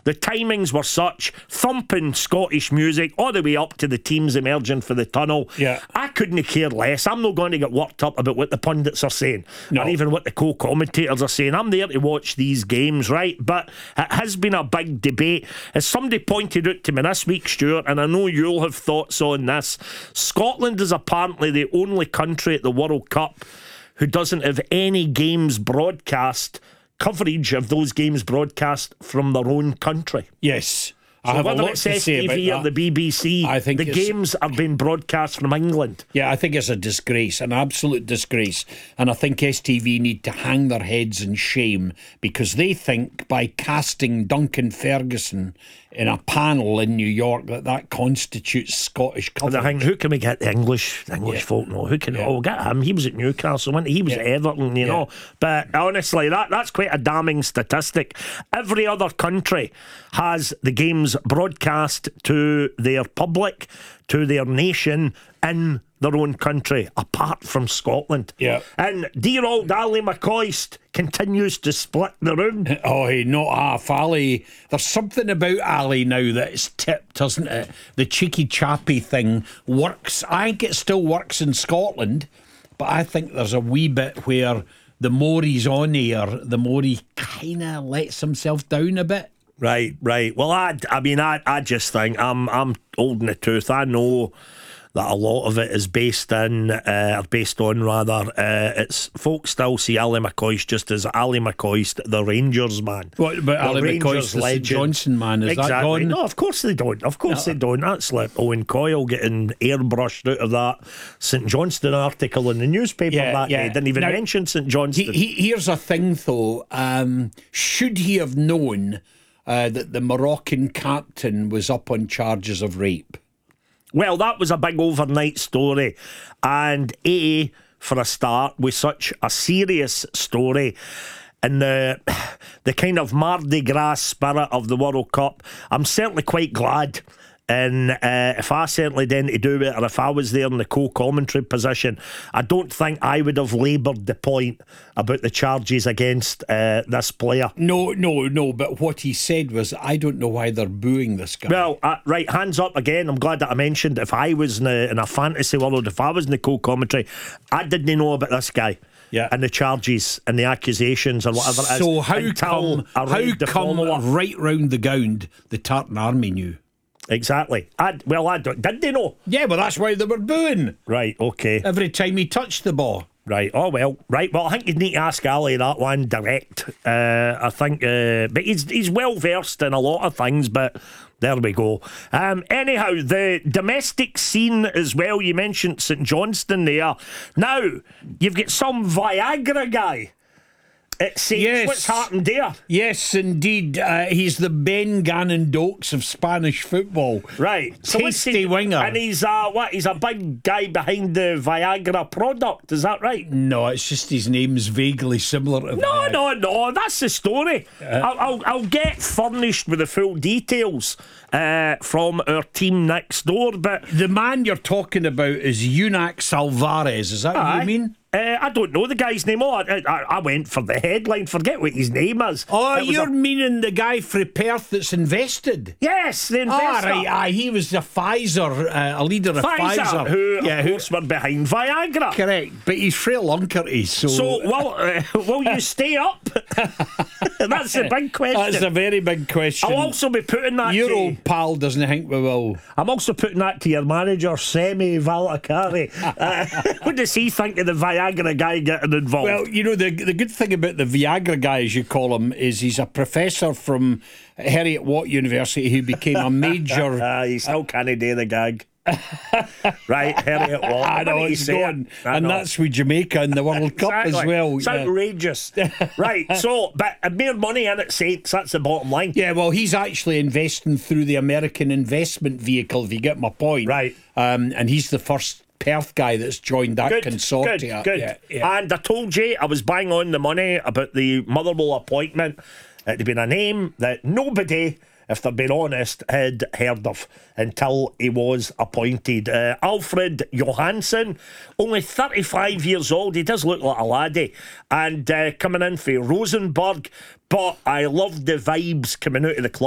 The timings were such, thumping Scottish music all the way up to the teams emerging for the tunnel. Yeah. I couldn't care less. I'm not going to get worked up about what the pundits are saying, or even what the co-commentators are saying. I'm there to watch these games, right? But it has been a big debate. As somebody pointed out to me this week, Stuart, and I know you'll have thoughts on this, Scotland is apparently the only country at the World Cup who doesn't have any games coverage of those games broadcast from their own country. Yes. So I have a whether lot it's to say STV about or the BBC, I think the games are being broadcast from England. Yeah, I think it's a disgrace, an absolute disgrace. And I think STV need to hang their heads in shame, because they think by casting Duncan Ferguson in a panel in New York that constitutes Scottish coverage. Who can we get? The English folk know. Who can? Oh, get him. He was at Newcastle, wasn't he? He was at Everton, you know. But honestly, that's quite a damning statistic. Every other country has the games broadcast to their public, to their nation, in their own country, apart from Scotland. Yeah. And dear old Ali McCoist continues to split the room. Oh, hey, not half. Ali, there's something about Ali now that is tipped, isn't it? The cheeky chappy thing works. I think it still works in Scotland, but I think there's a wee bit where the more he's on air, the more he kind of lets himself down a bit. Right. Well, I just think I'm old in the tooth. I know that a lot of it is based on it's folks still see Ali McCoist just as Ali McCoist, the Rangers man. What about Ali McCoist, the St Johnson man? Is that gone? No, of course they don't. They don't. That's like Owen Coyle getting airbrushed out of that St Johnstone article in the newspaper that day. Didn't even mention St Johnstone. Here's a thing though. Should he have known that the Moroccan captain was up on charges of rape? Well, that was a big overnight story, and for a start, with such a serious story and the kind of Mardi Gras spirit of the World Cup, I'm certainly quite glad. And if I certainly didn't do it, or if I was there in the co-commentary position, I don't think I would have laboured the point about the charges against this player. No, but what he said was, I don't know why they're booing this guy. Well, right, hands up again. I'm glad that I mentioned, if I was in a fantasy world, if I was in the co-commentary, I didn't know about this guy. Yeah. And the charges and the accusations or whatever it is. So how come right round the ground the Tartan Army knew? Exactly. Did they know? Yeah, well, that's why they were booing. Right, okay. Every time he touched the ball. Right, well, I think you'd need to ask Ali that one direct. I think, but he's well versed in a lot of things, but there we go. Anyhow, the domestic scene as well, you mentioned St Johnstone there. Now, you've got some Viagra guy. Yes. What's happened there? Yes, indeed. He's the Ben Gannon-Dokes of Spanish football. Right. So tasty winger. And he's He's a big guy behind the Viagra product. Is that right? No, it's just his name's vaguely similar to No. That's the story. I'll get furnished with the full details from our team next door. But the man you're talking about is Yunax Alvarez. Is that what you mean? I don't know the guy's name. I went for the headline. Forget what his name is. Oh, you're meaning the guy from Perth that's invested? Yes, the investor. Right. He was a Pfizer, a leader of Pfizer. Who, of course, were behind Viagra. Correct. But he's frail uncle, so will you stay up? That's a big question. That's a very big question. I'll also be putting that your old pal doesn't think we will. I'm also putting that to your manager, Semi Valakari. What does he think of the Viagra guy getting involved? Well, you know, the good thing about the Viagra guy, as you call him, is he's a professor from Heriot Watt University who became a major... he still can't do the gag. Right, Heriot Watt. I know it's going, and that's with Jamaica in the World Cup as well. It's outrageous. Right, so but mere money in it, Saints. That's the bottom line. Yeah, well, he's actually investing through the American investment vehicle, if you get my point. Right, and he's the first Perth guy that's joined that consortium. Good. Yeah. And I told you I was bang on the money about the Motherwell appointment. It'd been a name that nobody, if they're being honest, had heard of until he was appointed. Alfred Johansson, only 35 years old. He does look like a laddie. And coming in for Rosenborg. But I love the vibes coming out of the club.